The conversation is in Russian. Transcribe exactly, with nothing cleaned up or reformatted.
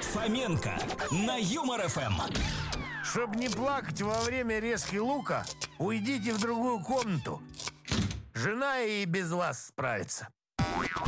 Фоменко на Юмор эф эм. Чтоб не плакать во время резки лука, уйдите в другую комнату. Жена и без вас справится.